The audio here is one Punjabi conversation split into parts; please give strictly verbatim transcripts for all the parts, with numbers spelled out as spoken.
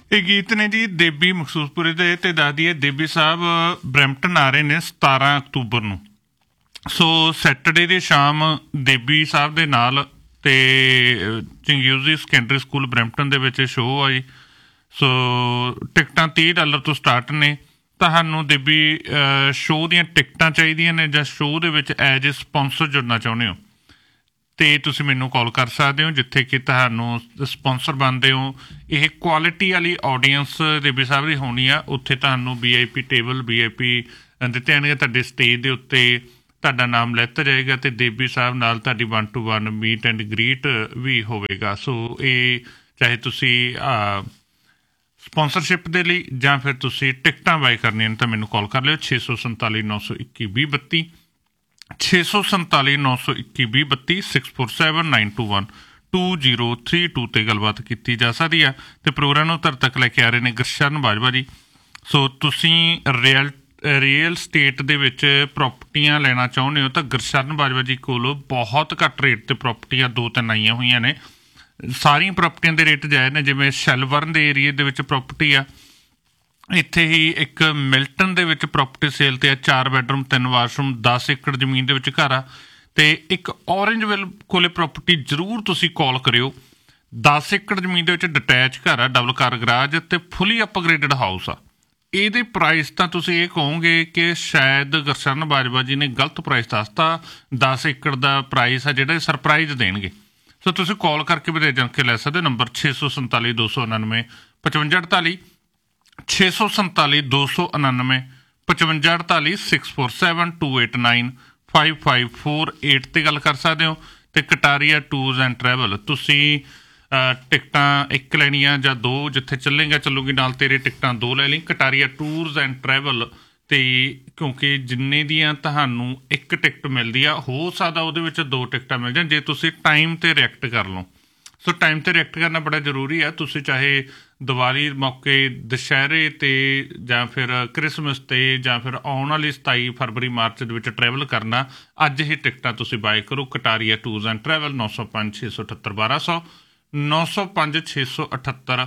ਇਹ ਗੀਤ ਨੇ ਜੀ ਦੇਬੀ ਮਖਸੂਸਪੁਰੇ ਦੇ, ਤੇ ਦੱਸਦੀ ਹੈ ਦੇਬੀ ਸਾਹਿਬ ਬਰੈਂਪਟਨ ਆ ਰਹੇ ਨੇ ਸਤਾਰਾਂ ਅਕਤੂਬਰ ਨੂੰ। ਸੋ ਸੈਟਰਡੇ ਦੀ ਸ਼ਾਮ ਦੇਬੀ ਸਾਹਿਬ ਦੇ ਨਾਲ ਤੇ ਚੰਗਿਊਜ਼ੀ ਸੈਕੰਡਰੀ ਸਕੂਲ ਬਰੈਂਪਟਨ ਦੇ ਵਿੱਚ ਸ਼ੋਅ ਆ ਜੀ। ਸੋ ਟਿਕਟਾਂ ਤੀਹ ਡਾਲਰ ਤੋਂ ਸਟਾਰਟ ਨੇ। ਤੁਹਾਨੂੰ ਦੇਬੀ ਸ਼ੋਅ ਦੀਆਂ ਟਿਕਟਾਂ ਚਾਹੀਦੀਆਂ ਨੇ ਜਾਂ ਸ਼ੋਅ ਦੇ ਵਿੱਚ ਐਜ ਏ ਸਪੋਂਸਰ ਜੁੜਨਾ ਚਾਹੁੰਦੇ ਹੋ ਅਤੇ ਤੁਸੀਂ ਮੈਨੂੰ ਕਾਲ ਕਰ ਸਕਦੇ ਹੋ, ਜਿੱਥੇ ਕਿ ਤੁਹਾਨੂੰ ਸਪੋਂਸਰ ਬਣਦੇ ਹੋ। ਇਹ ਕੁਆਲਿਟੀ ਵਾਲੀ ਆਡੀਅੰਸ ਦੇਬੀ ਸਾਹਿਬ ਦੀ ਹੋਣੀ ਆ। ਉੱਥੇ ਤੁਹਾਨੂੰ ਵੀ ਆਈ ਪੀ ਟੇਬਲ ਵੀ ਆਈ ਪੀ ਦਿੱਤੇ ਜਾਣਗੇ। ਤੁਹਾਡੇ ਸਟੇਜ ਦੇ ਉੱਤੇ ਤੁਹਾਡਾ ਨਾਮ ਲਿੱਤਾ ਜਾਏਗਾ ਅਤੇ ਦੇਬੀ ਸਾਹਿਬ ਨਾਲ ਤੁਹਾਡੀ one two one meat and ਗਰੀਟ ਵੀ ਹੋਵੇਗਾ। ਸੋ ਇਹ ਚਾਹੇ ਤੁਸੀਂ ਸਪੋਂਸਰਸ਼ਿਪ ਦੇ ਲਈ ਜਾਂ ਫਿਰ ਤੁਸੀਂ ਟਿਕਟਾਂ ਬਾਏ ਕਰਨੀਆਂ ਨੇ ਤਾਂ ਮੈਨੂੰ ਕਾਲ ਕਰ ਲਿਓ ਛੇ ਸੌ ਸੰਤਾਲੀ ਨੌ ਸੌ ਇੱਕੀ ਵੀਹ ਬੱਤੀ ਛੇ ਸੌ ਸੰਤਾਲੀ ਨੌ ਸੌ ਇੱਕੀ ਵੀਹ ਬੱਤੀ six four seven nine to one two zero three two 'ਤੇ ਗੱਲਬਾਤ ਕੀਤੀ ਜਾ ਸਕਦੀ ਆ। ਅਤੇ ਪ੍ਰੋਗਰਾਮ ਨੂੰ ਧਰ ਤੱਕ ਲੈ ਕੇ ਆ ਰਹੇ ਨੇ ਗੁਰਸ਼ਰਨ ਬਾਜਵਾ ਜੀ। ਸੋ ਤੁਸੀਂ ਰੀਅਲ ਰੀਅਲ ਸਟੇਟ ਦੇ ਵਿੱਚ ਪ੍ਰੋਪਰਟੀਆਂ ਲੈਣਾ ਚਾਹੁੰਦੇ ਹੋ ਤਾਂ ਗੁਰਸ਼ਰਨ ਬਾਜਵਾ ਜੀ ਕੋਲ ਬਹੁਤ ਘੱਟ ਰੇਟ 'ਤੇ ਪ੍ਰੋਪਰਟੀਆਂ ਦੋ ਤਿੰਨ ਆਈਆਂ ਹੋਈਆਂ ਨੇ। ਸਾਰੀਆਂ ਪ੍ਰੋਪਰਟੀਆਂ ਦੇ ਰੇਟ ਜਾਇਜ਼ ਨੇ। ਜਿਵੇਂ ਸ਼ੈਲਵਰਨ ਦੇ ਏਰੀਏ ਦੇ ਵਿੱਚ ਪ੍ਰੋਪਰਟੀ ਆ, ਇੱਥੇ ਹੀ ਇੱਕ ਮਿਲਟਨ ਦੇ ਵਿੱਚ ਪ੍ਰੋਪਰਟੀ ਸੇਲ 'ਤੇ ਆ, ਚਾਰ ਬੈਡਰੂਮ ਤਿੰਨ ਵਾਸ਼ਰੂਮ ਦਸ ਏਕੜ ਜ਼ਮੀਨ ਦੇ ਵਿੱਚ ਘਰ ਆ। ਅਤੇ ਇੱਕ ਔਰੇਂਜਵਿਲ ਕੋਲ ਪ੍ਰੋਪਰਟੀ ਜ਼ਰੂਰ ਤੁਸੀਂ ਕਾਲ ਕਰਿਓ। ਦਸ ਏਕੜ ਜ਼ਮੀਨ ਦੇ ਵਿੱਚ ਡਿਟੈਚ ਘਰ ਆ, ਡਬਲ ਕਾਰ ਗਰਾਜ ਅਤੇ ਫੁੱਲੀ ਅਪਗ੍ਰੇਡਡ ਹਾਊਸ ਆ। ਇਹਦੇ ਪ੍ਰਾਈਸ ਤਾਂ ਤੁਸੀਂ ਇਹ ਕਹੋਗੇ ਕਿ ਸ਼ਾਇਦ ਗੁਰਸ਼ਰਨ ਬਾਜਵਾ ਜੀ ਨੇ ਗਲਤ ਪ੍ਰਾਈਸ ਦੱਸਤਾ। ਦਸ ਏਕੜ ਦਾ ਪ੍ਰਾਈਸ ਆ ਜਿਹੜਾ ਸਰਪ੍ਰਾਈਜ਼ ਦੇਣਗੇ। ਸੋ ਤੁਸੀਂ ਕਾਲ ਕਰਕੇ ਵਧੇਰੇ ਜਾਣ ਕੇ ਲੈ ਸਕਦੇ ਹੋ। ਨੰਬਰ ਛੇ ਸੌ ਸੰਤਾਲੀ ਦੋ ਸੌ ਉਣਾਨਵੇਂ ਪਚਵੰਜਾ ਅਠਤਾਲੀ ਛੇ ਸੌ ਸੰਤਾਲੀ ਦੋ ਸੌ ਉਣਾਨਵੇਂ ਪਚਵੰਜਾ ਅਠਤਾਲੀ six four seven to eight nine five five four eight 'ਤੇ ਗੱਲ ਕਰ ਸਕਦੇ ਹੋ। ਅਤੇ ਕਟਾਰੀਆ ਟੂਰਸ ਐਂਡ ਟਰੈਵਲ, ਤੁਸੀਂ ਟਿਕਟਾਂ ਇੱਕ ਲੈਣੀਆਂ ਜਾਂ ਦੋ, ਜਿੱਥੇ ਚੱਲੇਗਾ ਚੱਲੂਗੀ ਨਾਲ ਤੇਰੇ ਟਿਕਟਾਂ ਦੋ ਲੈ ਲਈ। ਕਟਾਰੀਆ ਟੂਰਸ ਐਂਡ ਟਰੈਵਲ 'ਤੇ ਕਿਉਂਕਿ ਜਿੰਨੇ ਦੀਆਂ ਤੁਹਾਨੂੰ ਇੱਕ ਟਿਕਟ ਮਿਲਦੀ ਆ, ਹੋ ਸਕਦਾ ਉਹਦੇ ਵਿੱਚ ਦੋ ਟਿਕਟਾਂ ਮਿਲ ਜਾਣ ਜੇ ਤੁਸੀਂ ਟਾਈਮ 'ਤੇ ਰਿਐਕਟ ਕਰ ਲਓ। ਸੋ ਟਾਈਮ 'ਤੇ ਰਿਐਕਟ ਕਰਨਾ ਬੜਾ ਜ਼ਰੂਰੀ ਆ। ਤੁਸੀਂ ਚਾਹੇ ਦੀਵਾਲੀ ਮੌਕੇ, ਦੁਸਹਿਰੇ 'ਤੇ ਜਾਂ ਫਿਰ ਕ੍ਰਿਸਮਸ 'ਤੇ ਜਾਂ ਫਿਰ ਆਉਣ ਵਾਲੀ ਸਤਾਈ ਫਰਵਰੀ ਮਾਰਚ ਦੇ ਵਿੱਚ ਟਰੈਵਲ ਕਰਨਾ, ਅੱਜ ਹੀ ਟਿਕਟਾਂ ਤੁਸੀਂ ਬਾਏ ਕਰੋ। ਕਟਾਰੀਆ ਟੂਰਸ ਐਂਡ ਟਰੈਵਲ ਨੌ ਸੌ ਪੰਜ ਛੇ ਸੌ ਅਠੱਤਰ ਬਾਰਾਂ ਸੌ ਨੌ ਸੌ ਪੰਜ ਛੇ ਸੌ ਅਠੱਤਰ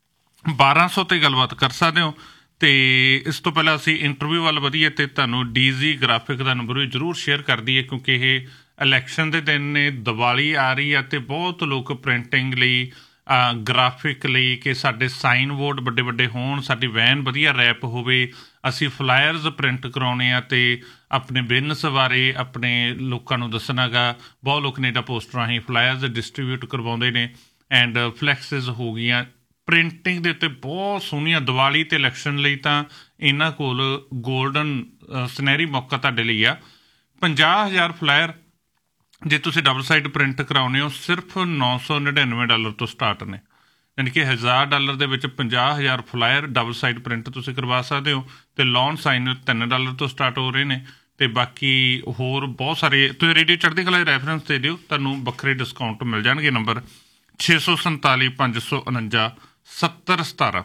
ਬਾਰਾਂ ਸੌ 'ਤੇ ਗੱਲਬਾਤ ਕਰ ਸਕਦੇ ਹੋ। ਅਤੇ ਇਸ ਤੋਂ ਪਹਿਲਾਂ ਅਸੀਂ ਇੰਟਰਵਿਊ ਵੱਲ ਵਧੀਏ ਅਤੇ ਤੁਹਾਨੂੰ ਡੀ ਜੀ ਗ੍ਰਾਫਿਕ ਦਾ ਨੰਬਰ ਵੀ ਜ਼ਰੂਰ ਸ਼ੇਅਰ ਕਰ ਦਈਏ, ਕਿਉਂਕਿ ਇਹ ਇਲੈਕਸ਼ਨ ਦੇ ਦਿਨ ਨੇ, ਦੀਵਾਲੀ ਆ ਰਹੀ ਆ ਅਤੇ ਬਹੁਤ ਲੋਕ ਪ੍ਰਿੰਟਿੰਗ ਲਈ, ਗ੍ਰਾਫਿਕ ਲਈ ਕਿ ਸਾਡੇ ਸਾਈਨ ਬੋਰਡ ਵੱਡੇ ਵੱਡੇ ਹੋਣ, ਸਾਡੀ ਵੈਨ ਵਧੀਆ ਰੈਪ ਹੋਵੇ, ਅਸੀਂ ਫਲਾਇਰਸ ਪ੍ਰਿੰਟ ਕਰਾਉਣੇ ਆ ਅਤੇ ਆਪਣੇ ਬਿਜ਼ਨਸ ਬਾਰੇ ਆਪਣੇ ਲੋਕਾਂ ਨੂੰ ਦੱਸਣਾ ਗਾ। ਬਹੁਤ ਲੋਕ ਨੇ ਜਾਂ ਪੋਸਟਰ ਰਾਹੀਂ ਫਲਾਇਰਸ ਡਿਸਟਰੀਬਿਊਟ ਕਰਵਾਉਂਦੇ ਨੇ ਐਂਡ ਫਲੈਕਸਿਸ ਹੋ ਗਈਆਂ। ਪ੍ਰਿੰਟਿੰਗ ਦੇ ਉੱਤੇ ਬਹੁਤ ਸੋਹਣੀਆਂ ਦੀਵਾਲੀ ਅਤੇ ਇਲੈਕਸ਼ਨ ਲਈ ਤਾਂ ਇਹਨਾਂ ਕੋਲ ਗੋਲਡਨ ਸੁਨਹਿਰੀ ਮੌਕਾ ਤੁਹਾਡੇ ਲਈ ਆ। ਪੰਜਾਹ ਹਜ਼ਾਰ ਫਲਾਇਰ ਜੇ ਤੁਸੀਂ ਡਬਲ ਸਾਈਡ ਪ੍ਰਿੰਟ ਕਰਾਉਂਦੇ ਹੋ ਸਿਰਫ ਨੌ ਸੌ ਨੜਿਨਵੇਂ ਡਾਲਰ ਤੋਂ ਸਟਾਰਟ ਨੇ, ਯਾਨੀ ਕਿ ਹਜ਼ਾਰ ਡਾਲਰ ਦੇ ਵਿੱਚ ਪੰਜਾਹ ਹਜ਼ਾਰ ਫਲਾਇਰ ਡਬਲ ਸਾਈਡ ਪ੍ਰਿੰਟ ਤੁਸੀਂ ਕਰਵਾ ਸਕਦੇ ਹੋ। ਅਤੇ ਲੋਨ ਸਾਈਨ ਤਿੰਨ ਡਾਲਰ ਤੋਂ ਸਟਾਰਟ ਹੋ ਰਹੇ ਨੇ। ਅਤੇ ਬਾਕੀ ਹੋਰ ਬਹੁਤ ਸਾਰੇ ਤੁਸੀਂ ਰੇਡੀਓ ਚੜ੍ਹਦੀ ਕਲਾ ਦੇ ਰੈਫਰੈਂਸ ਦੇ ਦਿਓ, ਤੁਹਾਨੂੰ ਵੱਖਰੇ ਡਿਸਕਾਊਂਟ ਮਿਲ ਜਾਣਗੇ। ਨੰਬਰ ਛੇ ਸੌ ਸੰਤਾਲੀ ਪੰਜ ਸੌ ਉਣੰਜਾ ਸੱਤਰ ਸਤਾਰਾਂ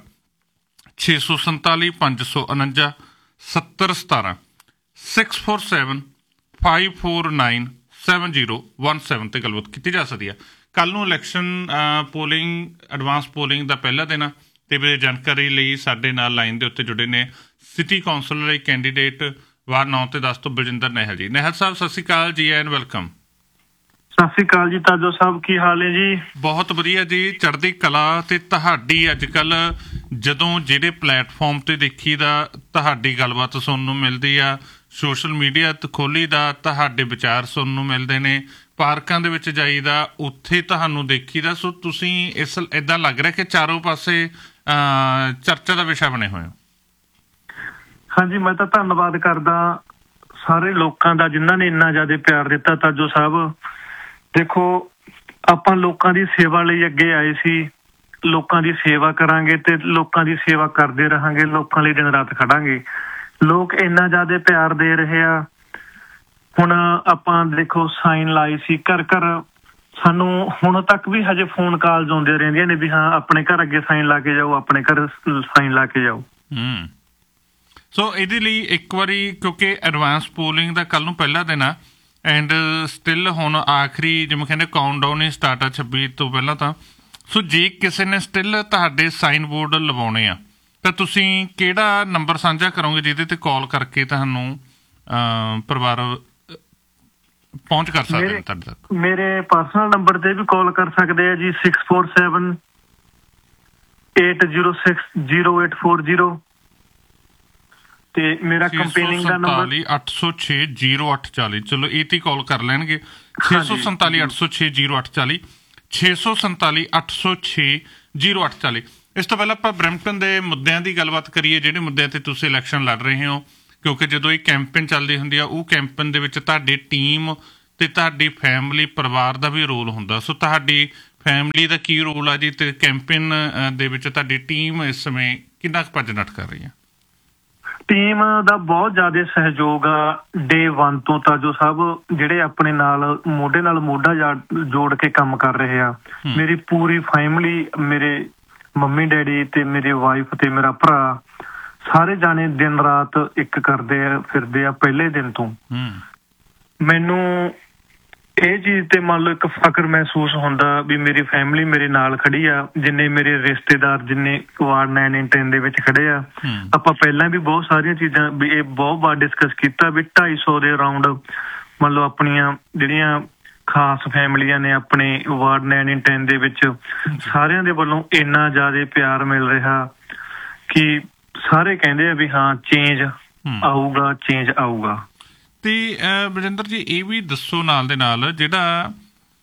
ਛੇ ਸੌ ਸੰਤਾਲੀ ਪੰਜ ਸੌ ਉਣੰਜਾ ਸੱਤਰ ਸਤਾਰਾਂ six four seven five four nine seven zero one seven 'ਤੇ ਗੱਲਬਾਤ ਕੀਤੀ ਜਾ ਸਕਦੀ ਆ। ਕੱਲ੍ਹ ਨੂੰ ਇਲੈਕਸ਼ਨ ਪੋਲਿੰਗ, ਐਡਵਾਂਸ ਪੋਲਿੰਗ ਦਾ ਪਹਿਲਾ ਦਿਨ ਆ ਅਤੇ ਮੇਰੇ ਜਾਣਕਾਰੀ ਲਈ ਸਾਡੇ ਨਾਲ ਲਾਈਨ ਦੇ ਉੱਤੇ ਜੁੜੇ ਨੇ ਸਿਟੀ ਕੌਂਸਲ ਲਈ ਕੈਂਡੀਡੇਟ ਵਾਰਡ ਨੌ ਅਤੇ ਦਸ ਤੋਂ ਬਲਜਿੰਦਰ ਨਿਹਲ ਜੀ। ਨਿਹਲ ਸਾਹਿਬ ਸਤਿ ਸ਼੍ਰੀ ਅਕਾਲ ਜੀ ਐਂਡ ਵੈਲਕਮ। ਸਤਿ ਸ਼੍ਰੀ ਅਕਾਲ ਜੀ ਤਾਜੋ ਸਾਹਿਬ, ਕੀ ਹਾਲ ਹੈ ਜੀ? ਬਹੁਤ ਵਧੀਆ ਜੀ, ਚੜ੍ਹਦੀ ਕਲਾ। ਅਤੇ ਤੁਹਾਡੀ ਅੱਜ ਕੱਲ੍ਹ ਜਦੋਂ ਜਿਹੜੇ ਪਲੈਟਫਾਰਮ 'ਤੇ ਦੇਖੀ ਦਾ ਤੁਹਾਡੀ ਗੱਲਬਾਤ ਸੁਣਨ ਨੂੰ ਮਿਲਦੀ ਆ, ਸੋਸ਼ਲ ਮੀਡੀਆ ਤੇ ਖੋਲ੍ਹੀ ਦਾ ਤੁਹਾਡੇ ਵਿਚਾਰ ਸੁਣਨ ਨੂੰ ਮਿਲਦੇ ਨੇ, ਪਾਰਕਾਂ ਦੇ ਵਿੱਚ ਜਾਈਦਾ ਉੱਥੇ ਤੁਹਾਨੂੰ ਦੇਖੀਦਾ। ਸੋ ਤੁਸੀਂ ਇਸ ਇੱਦਾਂ ਲੱਗ ਰਿਹਾ ਕਿ ਚਾਰੋਂ ਪਾਸੇ ਚਰਚਾ ਦਾ ਵਿਸ਼ਾ ਬਣੇ ਹੋਏ ਹੋ। ਹਾਂਜੀ, ਮੈਂ ਤਾਂ ਧੰਨਵਾਦ ਕਰਦਾ ਸਾਰੇ ਲੋਕਾਂ ਦਾ ਜਿਨ੍ਹਾਂ ਨੇ ਇੰਨਾ ਜ਼ਿਆਦਾ ਪਿਆਰ ਦਿੱਤਾ। ਤਾਜੋ ਸਾਹਿਬ ਦੇਖੋ, ਆਪਾਂ ਲੋਕਾਂ ਦੀ ਸੇਵਾ ਲਈ ਅੱਗੇ ਆਏ ਸੀ, ਲੋਕਾਂ ਦੀ ਸੇਵਾ ਕਰਾਂਗੇ ਅਤੇ ਲੋਕਾਂ ਦੀ ਸੇਵਾ ਕਰਦੇ ਰਹਾਂਗੇ, ਲੋਕਾਂ ਲਈ ਦਿਨ ਰਾਤ ਖੜਾਂਗੇ। ਲੋਕ ਇੰਨਾ ਜ਼ਿਆਦਾ ਪਿਆਰ ਦੇ ਰਹੇ ਆ। ਹੁਣ ਆਪਾਂ ਦੇਖੋ ਸਾਈਨ ਲਾਏ ਸੀ ਘਰ ਘਰ, ਸਾਨੂੰ ਹੁਣ ਤੱਕ ਵੀ ਹਜੇ ਫੋਨ ਕਾਲਸ ਆਉਂਦੀਆਂ ਰਹਿੰਦੀਆਂ ਨੇ ਵੀ ਹਾਂ ਆਪਣੇ ਘਰ ਅੱਗੇ ਸਾਈਨ ਲਾ ਕੇ ਜਾਓ, ਆਪਣੇ ਘਰ ਸਾਈਨ ਲਾ ਕੇ ਜਾਓ। ਸੋ ਇਹਦੇ ਲਈ ਇੱਕ ਵਾਰੀ, ਕਿਉਂਕਿ ਐਡਵਾਂਸ ਪੋਲਿੰਗ ਦਾ ਕੱਲ੍ਹ ਨੂੰ ਪਹਿਲਾ ਦਿਨ ਆ ਐਂਡ ਸਟਿਲ ਹੁਣ ਆਖਰੀ ਜਿਵੇਂ ਕਹਿੰਦੇ ਕਾਊਂਟਡਾਊਨ ਹੀ ਸਟਾਰਟ ਆ ਛੱਬੀ ਤੋਂ ਪਹਿਲਾਂ ਤਾਂ। ਸੋ ਜੇ ਕਿਸੇ ਨੇ ਸਟਿਲ ਤੁਹਾਡੇ ਸਾਈਨ ਬੋਰਡ ਲਵਾਉਣੇ ਆ ਤਾਂ ਤੁਸੀਂ ਕਿਹੜਾ ਨੰਬਰ ਸਾਂਝਾ ਕਰੋਗੇ ਜਿਹਦੇ ਤੇ ਕਾਲ ਕਰਕੇ ਤੁਹਾਨੂੰ ਪਰਿਵਾਰ ਪਹੁੰਚ ਕਰ ਸਕਦੇ ਨੇ ਤੁਹਾਡੇ ਤੱਕ? ਮੇਰੇ ਪਰਸਨਲ ਨੰਬਰ ਤੇ ਵੀ ਕਾਲ ਕਰ ਸਕਦੇ ਆ ਜੀ, six four seven eight zero six zero eight four zero, ਤੇ ਮੇਰਾ ਕੰਪੇਨਿੰਗ ਦਾ ਨੰਬਰ ਅੱਠ ਸੌ ਛੇ ਜ਼ੀਰੋ ਅੱਠ ਚਾਲੀ। ਚਲੋ ਇਹ ਤੇ ਕਾਲ ਕਰ ਲੈਣਗੇ, ਛੇ ਸੌ ਸੰਤਾਲੀ ਅੱਠ ਸੌ ਛੇ ਜ਼ੀਰੋ ਅੱਠ ਚਾਲੀ, ਛੇ ਸੌ ਸੰਤਾਲੀ ਅੱਠ ਸੌ ਛੇ ਜ਼ੀਰੋ ਅੱਠ ਚਾਲੀ। ਇਸ ਤੋਂ ਪਹਿਲਾਂ ਆਪਾਂ ਬਰੈਂਪਟਨ ਦੇ ਮੁੱਦਿਆਂ ਦੀ ਗੱਲਬਾਤ ਕਰੀਏ, ਜਿਹੜੇ ਮੁੱਦਿਆਂ ਤੇ ਤੁਸੀਂ ਇਲੈਕਸ਼ਨ ਲੜ ਰਹੇ ਹੋ, ਕਿਉਂਕਿ ਜਦੋਂ ਇਹ ਕੈਂਪੇਨ ਚੱਲਦੀ ਹੁੰਦੀ ਆ ਉਹ ਕੈਂਪੇਨ ਦੇ ਵਿੱਚ ਤੁਹਾਡੀ ਟੀਮ ਤੇ ਤੁਹਾਡੀ ਫੈਮਿਲੀ ਪਰਿਵਾਰ ਦਾ ਵੀ ਰੋਲ ਹੁੰਦਾ। ਸੋ ਤੁਹਾਡੀ ਫੈਮਿਲੀ ਦਾ ਕੀ ਰੋਲ ਆ ਜੀ, ਤੇ ਕੈਂਪੇਨ ਦੇ ਵਿੱਚ ਤੁਹਾਡੀ ਟੀਮ ਇਸ ਸਮੇਂ ਕਿੰਨਾ ਕੁ ਭੱਜ ਨੱਠ ਕਰ ਰਹੀ ਹੈ? ਟੀਮ ਦਾ ਬਹੁਤ ਜ਼ਿਆਦਾ ਸਹਿਯੋਗ ਆ ਡੇ ਵਨ ਤੋਂ। ਤਾਂ ਜੋ ਸਭ ਜਿਹੜੇ ਆਪਣੇ ਨਾਲ ਮੋਢੇ ਨਾਲ ਮੋਢਾ ਜੋੜ ਕੇ ਕੰਮ ਕਰ ਰਹੇ ਆ, ਮੇਰੀ ਪੂਰੀ ਫੈਮਿਲੀ, ਮੇਰੇ ਮੰਮੀ ਡੈਡੀ ਤੇ ਮੇਰੀ ਵਾਈਫ ਤੇ ਮੇਰਾ ਭਰਾ, ਸਾਰੇ ਜਾਣੇ ਦਿਨ ਰਾਤ ਇੱਕ ਕਰਦੇ ਆ ਫਿਰਦੇ ਆ ਪਹਿਲੇ ਦਿਨ ਤੋਂ। ਮੈਨੂੰ ਇਹ ਚੀਜ਼ ਤੇ ਮੰਨ ਲਓ ਇੱਕ ਫਖਰ ਮਹਿਸੂਸ ਹੁੰਦਾ ਵੀ ਮੇਰੀ ਫੈਮਿਲੀ ਮੇਰੇ ਨਾਲ ਖੜੀ ਆ। ਜਿੰਨੇ ਮੇਰੇ ਰਿਸ਼ਤੇਦਾਰ, ਜਿੰਨੇ ਵਾਰਡ ਨਾਈਨ ਐਂਡ ਟੈਨ ਦੇ ਵਿੱਚ ਖੜੇ ਆ, ਆਪਾਂ ਪਹਿਲਾਂ ਵੀ ਬਹੁਤ ਸਾਰੀਆਂ ਚੀਜ਼ਾਂ ਵੀ ਇਹ ਬਹੁਤ ਵਾਰ ਡਿਸਕਸ ਕੀਤਾ ਵੀ ਢਾਈ ਸੌ ਦੇ ਅਰਾਊਂਡ ਮੰਨ ਲਓ ਆਪਣੀਆਂ ਜਿਹੜੀਆਂ ਖਾਸ ਫੈਮਲੀਆਂ ਨੇ ਆਪਣੇ ਵਾਰਡ ਨਾਈਨ ਐਂਡ ਟੈਨ ਦੇ ਵਿੱਚ, ਸਾਰਿਆਂ ਦੇ ਵੱਲੋਂ ਇੰਨਾ ਜ਼ਿਆਦਾ ਪਿਆਰ ਮਿਲ ਰਿਹਾ ਕਿ ਸਾਰੇ ਕਹਿੰਦੇ ਆ ਵੀ ਹਾਂ ਚੇਂਜ ਆਊਗਾ, ਚੇਂਜ ਆਊਗਾ। ਤੇ ਬਲਜਿੰਦਰ ਜੀ ਇਹ ਵੀ ਦੱਸੋ ਨਾਲ ਦੇ ਨਾਲ, ਜਿਹੜਾ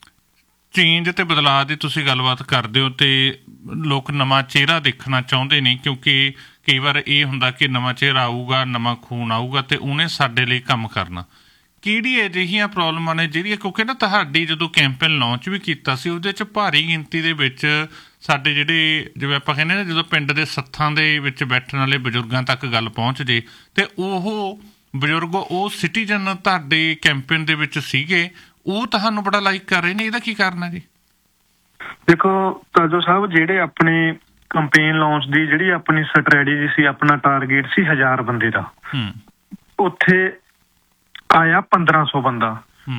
ਚੇਂਜ ਤੇ ਬਦਲਾਅ ਦੀ ਤੁਸੀਂ ਗੱਲਬਾਤ ਕਰਦੇ ਹੋ ਤੇ ਲੋਕ ਨਵਾਂ ਚਿਹਰਾ ਦੇਖਣਾ ਚਾਹੁੰਦੇ ਨੇ, ਕਿਉਂਕਿ ਕਈ ਵਾਰ ਇਹ ਹੁੰਦਾ ਕਿ ਨਵਾਂ ਚਿਹਰਾ ਆਊਗਾ, ਨਵਾਂ ਖੂਨ ਆਊਗਾ ਤੇ ਉਹਨੇ ਸਾਡੇ ਲਈ ਕੰਮ ਕਰਨਾ। ਕਿਹੜੀ ਅਜਿਹੀਆਂ ਪ੍ਰੋਬਲਮਾਂ ਨੇ ਜਿਹੜੀਆਂ, ਕਿਉਂਕਿ ਨਾ ਤੁਹਾਡੀ ਜਦੋਂ ਕੈਂਪੇਨ ਲਾਂਚ ਵੀ ਕੀਤਾ ਸੀ ਉਹਦੇ 'ਚ ਭਾਰੀ ਗਿਣਤੀ ਦੇ ਵਿੱਚ ਸਾਡੇ ਜਿਹੜੇ ਜਿਵੇਂ ਆਪਾਂ ਕਹਿੰਦੇ ਨਾ ਜਦੋਂ ਪਿੰਡ ਦੇ ਸੱਥਾਂ ਦੇ ਵਿੱਚ ਬੈਠਣ ਵਾਲੇ ਬਜ਼ੁਰਗਾਂ ਤੱਕ ਗੱਲ ਪਹੁੰਚ ਜੇ, ਤੇ ਉਹ ਬਜ਼ੁਰਗ ਉਹ ਸਿਟੀਜ਼ਨ ਤੁਹਾਡੇ ਕੈਂਪੇਨ ਦੇ ਵਿੱਚ ਸੀਗੇ, ਉਹ ਤੁਹਾਨੂੰ ਬੜਾ ਲਾਈਕ ਕਰ ਰਹੇ ਨੇ। ਇਹਦਾ ਕੀ ਕਾਰਨ ਹੈ ਜੀ? ਦੇਖੋ ਤਾਜੋ ਸਾਹਿਬ, ਜਿਹੜੇ ਆਪਣੇ ਕੰਪੇਨ ਲਾਂਚ ਦੀ ਜਿਹੜੀ ਆਪਣੀ ਸਟ੍ਰੈਟਜੀ ਸੀ, ਆਪਣਾ ਟਾਰਗੇਟ ਸੀ ਹਜ਼ਾਰ ਬੰਦੇ ਦਾ, ਉੱਥੇ ਆਇਆ ਪੰਦਰਾਂ ਸੌ ਬੰਦਾ।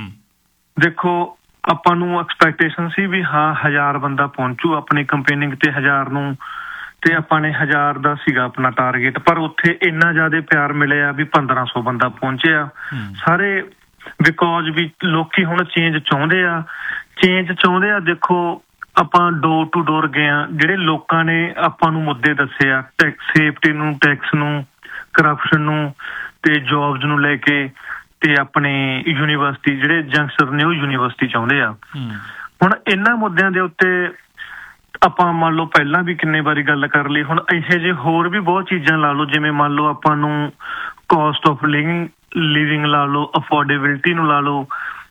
ਦੇਖੋ ਆਪਾਂ ਨੂੰ ਐਕਸਪੈਕਟੇਸ਼ਨ ਸੀ ਵੀ ਹਾਂ ਹਜ਼ਾਰ ਬੰਦਾ ਪਹੁੰਚੂ ਆਪਣੀ ਕੰਪੇਨਿੰਗ ਤੇ, ਹਜ਼ਾਰ ਨੂੰ ਤੇ ਆਪਾਂ ਨੇ ਹਜ਼ਾਰ ਦਾ ਸੀਗਾ ਆਪਣਾ ਟਾਰਗੇਟ, ਪਰ ਉੱਥੇ ਇੰਨਾ ਜ਼ਿਆਦਾ ਪਿਆਰ ਮਿਲਿਆ ਵੀ ਪੰਦਰਾਂ ਸੌ ਬੰਦਾ ਪਹੁੰਚਿਆ ਸਾਰੇ। ਬਿਕੋਜ਼ ਵੀ ਲੋਕੀ ਹੁਣ ਚੇਂਜ ਚਾਹੁੰਦੇ ਆ, ਚੇਂਜ ਚਾਹੁੰਦੇ ਆ। ਦੇਖੋ ਆਪਾਂ ਡੋਰ ਟੂ ਡੋਰ ਗਏ ਆ, ਜਿਹੜੇ ਲੋਕਾਂ ਨੇ ਆਪਾਂ ਨੂੰ ਮੁੱਦੇ ਦੱਸੇ ਆ, ਟੈਕਸ ਸੇਫਟੀ ਨੂੰ, ਟੈਕਸ ਨੂੰ, ਕਰਪਸ਼ਨ ਨੂੰ ਤੇ ਜੌਬਸ ਨੂੰ ਲੈ ਕੇ, ਤੇ ਆਪਣੇ ਯੂਨੀਵਰਸਿਟੀ ਜਿਹੜੇ ਯੰਗਸਟਰ ਨੇ ਉਹ ਯੂਨੀਵਰਸਿਟੀ ਚਾਹੁੰਦੇ ਆ। ਹੁਣ ਇਹਨਾਂ ਮੁੱਦਿਆਂ ਦੇ ਉੱਤੇ ਆਪਾਂ ਮੰਨ ਲਓ ਪਹਿਲਾਂ ਵੀ ਕਿੰਨੇ ਵਾਰੀ ਗੱਲ ਕਰ ਲਈ, ਹੁਣ ਇਹੋ ਜਿਹੇ ਹੋਰ ਵੀ ਬਹੁਤ ਚੀਜ਼ਾਂ ਲਾ ਲਓ, ਜਿਵੇਂ ਮੰਨ ਲਓ ਆਪਾਂ ਨੂੰ ਕੋਸਟ ਆਫ ਲਿਵਿੰਗ ਲਿਵਿੰਗ ਲਾ ਲਓ, ਅਫੋਰਡੇਬਿਲਿਟੀ ਨੂੰ ਲਾ ਲਓ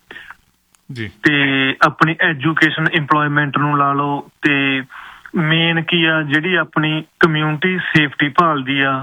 ਜੀ, ਤੇ ਆਪਣੀ ਐਜੂਕੇਸ਼ਨ ਇੰਪਲੋਇਮੈਂਟ ਨੂੰ ਲਾ ਲਓ, ਤੇ ਮੇਨ ਕੀ ਆ ਜਿਹੜੀ ਆਪਣੀ ਕਮਿਊਨਿਟੀ ਸੇਫਟੀ ਭਾਲਦੀ ਆ।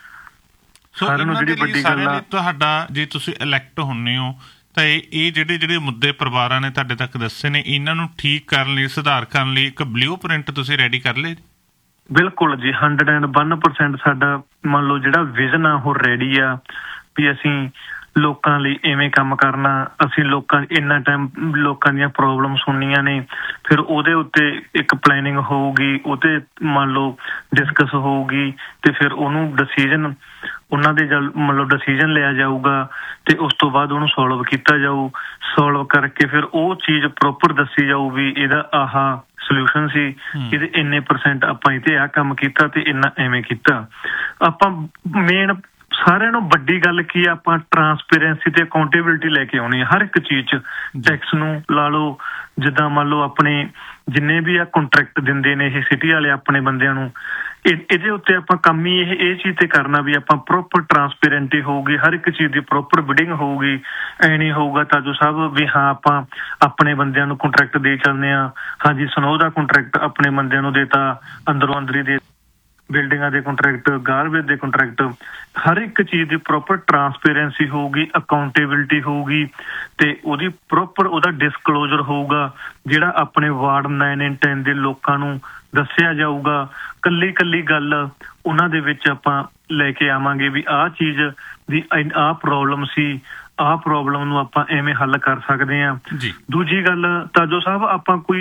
ਸਾਰਿਆਂ ਨੂੰ ਜਿਹੜੀ ਵੱਡੀ ਗੱਲ ਆ, ਤੁਹਾਡਾ ਜੇ ਤੁਸੀਂ ਇਲੈਕਟ ਹੁੰਦੇ ਹੋ ਤਾਂ ਇਹ ਜਿਹੜੇ ਜਿਹੜੇ ਮੁੱਦੇ ਪਰਿਵਾਰਾਂ ਨੇ ਤੁਹਾਡੇ ਤੱਕ ਦੱਸੇ ਨੇ, ਇਹਨਾਂ ਨੂੰ ਠੀਕ ਕਰਨ ਲਈ, ਸੁਧਾਰ ਕਰਨ ਲਈ ਇੱਕ ਬਲਿਊ ਪ੍ਰਿੰਟ ਤੁਸੀਂ ਰੈਡੀ ਕਰ ਲਏ? ਬਿਲਕੁਲ ਜੀ, ਹੰਡਰਡ ਐਂਡ ਵਨ ਪਰਸੈਂਟ ਸਾਡਾ ਮੰਨ ਲਓ ਜਿਹੜਾ ਵਿਜ਼ਨ ਆ ਉਹ ਰੈਡੀ ਆ ਵੀ ਅਸੀਂ ਲੋਕਾਂ ਲਈ ਇਵੇਂ ਕੰਮ ਕਰਨਾ। ਅਸੀਂ ਲੋਕਾਂ ਇੰਨਾ ਟਾਈਮ ਲੋਕਾਂ ਦੀਆਂ ਪ੍ਰੋਬਲਮ ਸੁਣਨੀਆਂ ਨੇ, ਫਿਰ ਉਹਦੇ ਉੱਤੇ ਇੱਕ ਪਲੈਨਿੰਗ ਹੋਊਗੀ, ਉਹਤੇ ਮੰਨ ਲਓ ਡਿਸਕਸ ਹੋਊਗੀ, ਤੇ ਫਿਰ ਉਹਨੂੰ ਡਿਸੀਜ਼ਨ ਉਹਨਾਂ ਦੇ ਜਲ ਮਤਲਬ ਡਿਸੀਜ਼ਨ ਲਿਆ ਜਾਊਗਾ, ਤੇ ਉਸ ਤੋਂ ਬਾਅਦ ਉਹਨੂੰ ਸੋਲਵ ਕੀਤਾ ਜਾਊ। ਸੋਲਵ ਕਰਕੇ ਫਿਰ ਉਹ ਚੀਜ਼ ਪ੍ਰੋਪਰ ਦੱਸੀ ਜਾਊ ਵੀ ਇਹਦਾ ਆਹ ਸੋਲਿਊਸ਼ਨ ਸੀ, ਇਹਦੇ ਇੰਨੇ ਪਰਸੈਂਟ ਆਪਾਂ ਇਹ ਤੇ ਆਹ ਕੰਮ ਕੀਤਾ ਤੇ ਇੰਨਾ ਐਵੇਂ ਕੀਤਾ। ਆਪਾਂ ਮੇਨ ਸਾਰਿਆਂ ਨੂੰ ਵੱਡੀ ਗੱਲ ਕੀ ਆ, ਆਪਾਂ ਟਰਾਂਸਪੇਰੈਂਸੀ ਤੇ ਅਕਾਊਂਟੇਬਿਲਿਟੀ ਲੈ ਕੇ ਆਉਣੀ ਹੈ ਹਰ ਇੱਕ ਚੀਜ਼ 'ਚ। ਟੈਕਸ ਨੂੰ ਲਾ ਲਓ, ਜਿੱਦਾਂ ਮੰਨ ਲਓ ਆਪਣੇ ਜਿੰਨੇ ਵੀ ਆ ਕੰਟਰੈਕਟ ਦਿੰਦੇ ਨੇ ਇਹ ਸਿਟੀ ਵਾਲੇ ਆਪਣੇ ਬੰਦਿਆਂ ਨੂੰ, ਇਹਦੇ ਉੱਤੇ ਆਪਾਂ ਕੰਮ ਹੀ ਇਹ ਇਹ ਚੀਜ਼ ਤੇ ਕਰਨਾ ਵੀ ਆਪਾਂ ਪ੍ਰੋਪਰ ਟਰਾਂਸਪੇਰੈਂਟੀ ਹੋਊਗੀ, ਹਰ ਇੱਕ ਚੀਜ਼ ਦੀ ਪ੍ਰੋਪਰ ਬਿਡਿੰਗ ਹੋਊਗੀ। ਐ ਨਹੀਂ ਹੋਊਗਾ ਤਾਜੂ ਸਾਹਿਬ ਵੀ ਹਾਂ ਆਪਾਂ ਆਪਣੇ ਬੰਦਿਆਂ ਨੂੰ ਕੰਟਰੈਕਟ ਦੇ ਚੱਲਦੇ ਹਾਂ, ਹਾਂਜੀ ਸਨੋ ਦਾ ਕੰਟਰੈਕਟ ਆਪਣੇ ਬੰਦਿਆਂ ਨੂੰ ਦੇਤਾ, ਅੰਦਰੋਂ ਅੰਦਰੀ ਦੇ ਬਿਲਡਿੰਗਾਂ ਦੇ ਕੰਟਰੈਕਟ, ਗਾਰਬੇਜ ਦੇ ਕੰਟਰੈਕਟ, ਹਰ ਇੱਕ ਚੀਜ਼ ਦੀ ਪ੍ਰੋਪਰ ਟਰਾਂਸਪੇਰੈਂਸੀ ਹੋਊਗੀ, ਅਕਾਊਂਟੇਬਿਲਿਟੀ ਹੋਊਗੀ, ਤੇ ਉਹਦੀ ਪ੍ਰੋਪਰ ਉਹਦਾ ਡਿਸਕਲੋਜ਼ਰ ਹੋਊਗਾ ਜਿਹੜਾ ਆਪਣੇ ਵਾਰਡ ਨਾਈਨ ਐਂਡ ਟੈਨ ਦੇ ਲੋਕਾਂ ਨੂੰ ਦੱਸਿਆ ਜਾਊਗਾ। ਕੱਲੀ ਕੱਲੀ ਗੱਲ ਉਹਨਾਂ ਦੇ ਵਿੱਚ ਆਪਾਂ ਲੈ ਕੇ ਆਵਾਂਗੇ ਵੀ ਆਹ ਚੀਜ਼ ਦੀ ਆਹ ਪ੍ਰੋਬਲਮ ਸੀ, ਆਹ ਪ੍ਰੋਬਲਮ ਨੂੰ ਆਪਾਂ ਐਵੇਂ ਹੱਲ ਕਰ ਸਕਦੇ ਹਾਂ। ਦੂਜੀ ਗੱਲ ਤਾਜੋ ਸਾਹਿਬ, ਆਪਾਂ ਕੋਈ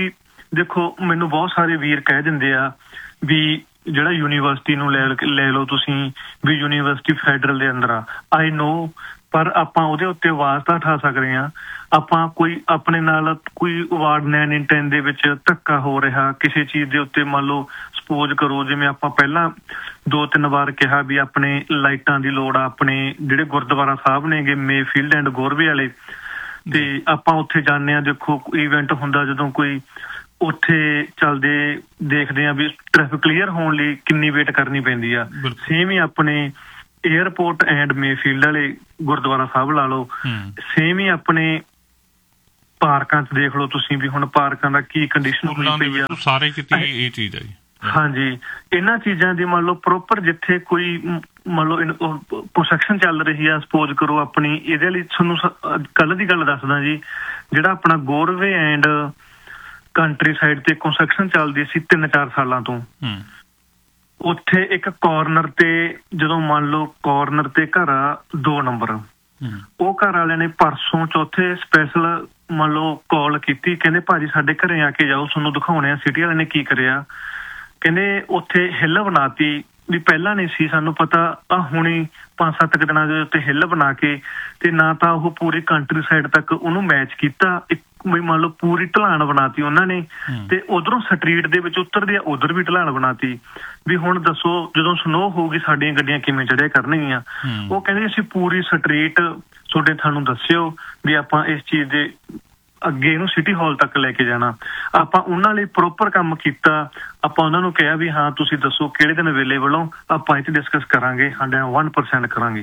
ਦੇਖੋ ਮੈਨੂੰ ਬਹੁਤ ਸਾਰੇ ਵੀਰ ਕਹਿ ਦਿੰਦੇ ਆ ਵੀ ਜਿਹੜਾ ਯੂਨੀਵਰਸਿਟੀ ਨੂੰ ਲੈ ਲੈ ਲਓ ਤੁਸੀਂ ਵੀ ਯੂਨੀਵਰਸਿਟੀ ਫੈਡਰਲ ਦੇ ਅੰਦਰ ਆ। ਆਈ ਨੋ, ਪਰ ਆਪਾਂ ਉਹਦੇ ਉੱਤੇ ਆਵਾਜ਼ ਤਾਂ ਉਠਾ ਸਕਦੇ ਹਾਂ। ਆਪਾਂ ਕੋਈ ਆਪਣੇ ਨਾਲ ਕੋਈ ਵਾਰਡ ਨਾਈਨ ਇਨ ਟੈਨ ਦੇ ਵਿੱਚ ਧੱਕਾ ਹੋ ਰਿਹਾ ਕਿਸੇ ਚੀਜ਼ ਦੇ ਉੱਤੇ, ਮੰਨ ਲਓ ਸਪੋਜ਼ ਕਰੋ ਜਿਵੇਂ ਆਪਾਂ ਪਹਿਲਾਂ ਦੋ ਤਿੰਨ ਵਾਰ ਕਿਹਾ ਵੀ ਆਪਣੇ ਲਾਈਟਾਂ ਦੀ ਲੋੜ ਆ ਆਪਣੇ ਜਿਹੜੇ ਗੁਰਦੁਆਰਾ ਸਾਹਿਬ ਨੇਗੇ ਮੇਫੀਲਡ ਐਂਡ ਗੋਰਵੇ ਵਾਲੇ, ਤੇ ਆਪਾਂ ਉੱਥੇ ਜਾਂਦੇ ਹਾਂ। ਦੇਖੋ ਇਵੈਂਟ ਹੁੰਦਾ ਜਦੋਂ ਕੋਈ, ਉੱਥੇ ਚੱਲਦੇ ਦੇਖਦੇ ਆ ਵੀ ਟ੍ਰੈਫਿਕ ਕਲੀਅਰ ਹੋਣ ਲਈ ਕਿੰਨੀ ਵੇਟ ਕਰਨੀ ਪੈਂਦੀ ਆ। ਸੇਮ ਹੀ ਆਪਣੇ ਏਅਰਪੋਰਟ ਐਂਡ ਮੇਫੀਲਡ ਵਾਲੇ ਗੁਰਦੁਆਰਾ ਸਾਹਿਬ ਲਾ ਲਓ, ਸੇਮ ਹੀ ਆਪਣੇ ਪਾਰਕਾਂ ਚ ਦੇਖ ਲਓ ਤੁਸੀਂ ਵੀ ਹੁਣ ਪਾਰਕਾਂ ਦਾ ਕੀ ਕੰਡੀਸ਼ਨ ਹੋਈ ਪਈ ਆ। ਸਾਰੇ ਕਿਤੇ ਇਹ ਚੀਜ਼ ਆ ਜੀ। ਹਾਂਜੀ, ਇਹਨਾਂ ਚੀਜ਼ਾਂ ਦੀ ਮੰਨ ਲਓ ਪ੍ਰੋਪਰ ਜਿੱਥੇ ਕੋਈ ਮੰਨ ਲਓ ਕੰਸਟਰਕਸ਼ਨ ਚੱਲ ਰਹੀ ਆ, ਸਪੋਜ਼ ਕਰੋ ਆਪਣੀ, ਇਹਦੇ ਲਈ ਤੁਹਾਨੂੰ ਕੱਲ ਦੀ ਗੱਲ ਦੱਸਦਾ ਜੀ, ਜਿਹੜਾ ਆਪਣਾ ਗੋਰਵੇ ਐਂਡ ਕੰਟਰੀ ਸਾਈਡ ਤੇ ਕੰਸਟਰਕਸ਼ਨ ਚੱਲਦੀ ਸੀ ਤਿੰਨ ਚਾਰ ਸਾਲਾਂ ਤੋਂ, ਉੱਥੇ ਇੱਕ ਕਾਰਨਰ ਤੇ ਜਦੋਂ ਮੰਨ ਲਓ ਕਾਰਨਰ ਤੇ ਘਰ ਆ ਦੋ ਨੰਬਰ, ਉਹ ਘਰ ਵਾਲਿਆਂ ਨੇ ਪਰਸੋਂ ਚੌਥੇ ਸਪੈਸ਼ਲ ਮੰਨ ਲਓ ਕਾਲ ਕੀਤੀ, ਕਹਿੰਦੇ ਭਾਜੀ ਸਾਡੇ ਘਰੇ ਆ ਕੇ ਜਾਓ ਤੁਹਾਨੂੰ ਦਿਖਾਉਣੇ ਆ ਸਿਟੀ ਵਾਲਿਆਂ ਨੇ ਕੀ ਕਰਿਆ। ਕਹਿੰਦੇ ਉੱਥੇ ਹਿੱਲ ਬਣਾਤੀ ਵੀ ਪਹਿਲਾਂ ਨਹੀਂ ਸੀ ਸਾਨੂੰ ਪਤਾ, ਆ ਹੁਣੀ ਪੰਜ ਸੱਤ ਕੁ ਦਿਨਾਂ ਦੇ ਉੱਤੇ ਹਿੱਲ ਬਣਾ ਕੇ, ਤੇ ਨਾ ਤਾਂ ਉਹ ਪੂਰੀ ਕੰਟਰੀ ਸਾਈਡ ਤੱਕ ਉਹਨੂੰ ਮੈਚ ਕੀਤਾ, ਇੱਕ ਵੀ ਮੰਨ ਲਓ ਪੂਰੀ ਢਲਾਣ ਬਣਾਤੀ ਉਹਨਾਂ ਨੇ, ਤੇ ਉਧਰੋਂ ਸਟਰੀਟ ਦੇ ਵਿੱਚ ਉਤਰਦੇ ਆ ਉਧਰ ਵੀ ਢਲਾਣ ਬਣਾਤੀ। ਵੀ ਹੁਣ ਦੱਸੋ ਜਦੋਂ ਸਨੋ ਹੋਊਗੀ ਸਾਡੀਆਂ ਗੱਡੀਆਂ ਕਿਵੇਂ ਚੜਿਆ ਕਰਨਗੀਆਂ। ਉਹ ਕਹਿੰਦੇ ਅਸੀਂ ਪੂਰੀ ਸਟਰੀਟ ਤੁਹਾਡੇ ਤੁਹਾਨੂੰ ਦੱਸਿਓ ਵੀ ਆਪਾਂ ਇਸ ਚੀਜ਼ ਦੇ ਅੱਗੇ ਇਹਨੂੰ ਸਿਟੀ ਹਾਲ ਤੱਕ ਲੈ ਕੇ ਜਾਣਾ। ਆਪਾਂ ਉਹਨਾਂ ਲਈ ਪ੍ਰੋਪਰ ਕੰਮ ਕੀਤਾ। ਆਪਾਂ ਉਹਨਾਂ ਨੂੰ ਕਿਹਾ ਵੀ ਹਾਂ ਤੁਸੀਂ ਦੱਸੋ ਕਿਹੜੇ ਦਿਨ ਅਵੇਲੇਬਲ ਹੋ, ਆਪਾਂ ਇੱਥੇ ਡਿਸਕਸ ਕਰਾਂਗੇ, ਸਾਡਾ ਵਨ ਪਰਸੈਂਟ ਕਰਾਂਗੇ।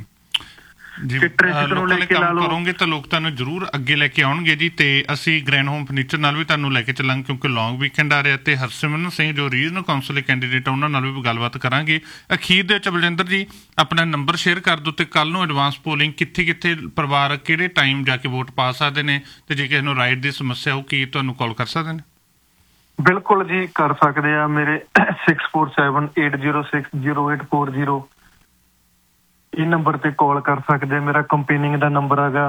ਕਰੋਗੇ ਤਾਂ ਲੋਕ ਤੁਹਾਨੂੰ ਜ਼ਰੂਰ ਅੱਗੇ ਲੈ ਕੇ ਆਉਣਗੇ ਜੀ। ਤੇ ਅਸੀਂ ਗ੍ਰੈਂਡ ਹੋਮ ਫਰਨੀਚਰ ਨਾਲ ਵੀ ਤੁਹਾਨੂੰ ਲੈ ਕੇ ਚੱਲਾਂਗੇ ਕਿਉਂਕਿ ਲੌਂਗ ਵੀਕਐਂਡ ਆ ਰਿਹਾ, ਤੇ ਹਰਸਿਮਰਨ ਸਿੰਘ ਜੋ ਰੀਜਨਲ ਕਾਉਂਸਲ ਦੇ ਕੈਂਡੀਡੇਟ ਆ ਉਹਨਾਂ ਨਾਲ ਵੀ ਗੱਲਬਾਤ ਕਰਾਂਗੇ। ਅਖੀਰ ਦੇ ਵਿੱਚ ਬਲਜਿੰਦਰ ਜੀ ਆਪਣਾ ਨੰਬਰ ਸ਼ੇਅਰ ਕਰ ਦਿਓ ਤੇ ਕੱਲ ਨੂੰ ਐਡਵਾਂਸ ਪੋਲਿੰਗ ਕਿੱਥੇ ਕਿੱਥੇ ਪਰਿਵਾਰ ਕਿਹੜੇ ਟਾਈਮ ਜਾ ਕੇ ਵੋਟ ਪਾ ਸਕਦੇ ਨੇ, ਤੇ ਜੇ ਕਿਸੇ ਨੂੰ ਰਾਈਟ ਦੀ ਸਮੱਸਿਆ ਹੋ ਕੀ ਤੁਹਾਨੂੰ ਕਾਲ ਕਰ ਸਕਦੇ ਨੇ? ਬਿਲਕੁਲ ਜੀ ਕਰ ਸਕਦੇ ਆ। ਮੇਰੇ six four seven eight zero six zero eight four zero ਇਹ ਨੰਬਰ ਤੇ ਕਾਲ ਕਰ ਸਕਦੇ। ਮੇਰਾ ਕੰਪੇਨਿੰਗ ਦਾ ਨੰਬਰ ਹੈਗਾ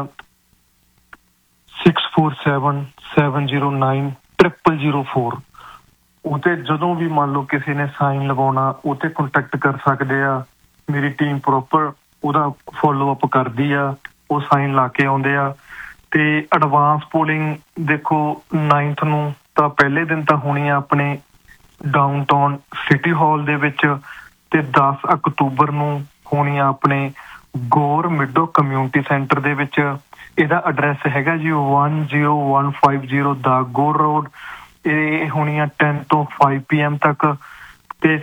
six four seven seven zero nine triple zero four. ਉਤੇ ਜਦੋਂ ਵੀ ਮੰਨ ਲਓ ਕਿਸੇ ਨੇ ਸਾਈਨ ਲਗਾਉਣਾ ਉਤੇ ਕੰਟੈਕਟ ਕਰ ਸਕਦੇ ਆ। ਮੇਰੀ ਟੀਮ ਪ੍ਰੋਪਰ ਉਹਦਾ ਫੋਲੋ ਅਪ ਕਰਦੀ ਆ, ਉਹ ਸਾਈਨ ਲਾ ਕੇ ਆਉਂਦੇ ਆ। ਤੇ ਐਡਵਾਂਸ ਪੋਲਿੰਗ ਦੇਖੋ ਨਾਈਨਥ ਨੂੰ ਤਾਂ ਪਹਿਲੇ ਦਿਨ ਤਾਂ ਹੋਣੀ ਆ ਆਪਣੇ ਡਾਊਨਟਾਊਨ ਸਿਟੀ ਹਾਲ ਦੇ ਵਿੱਚ, ਤੇ ਦਸ ਅਕਤੂਬਰ ਨੂੰ ਹੋਣੀ ਆ ਆਪਣੇ ਗੌਰ ਮਿੱਡੋ ਕਮਿਊਨਿਟੀ ਸੈਂਟਰ ਦੇ ਵਿੱਚ। ਇਹਦਾ ਐਡਰੈਸ ਹੈਗਾ ਜੀ one zero one five zero ਦਾ ਗੌਰ ਰੋਡ। ਇਹ ਹੋਣੀ ਆ ਟੈਨ ਤੋਂ ਫਾਈਵ ਪੀ ਐਮ ਤੱਕ, ਤੇ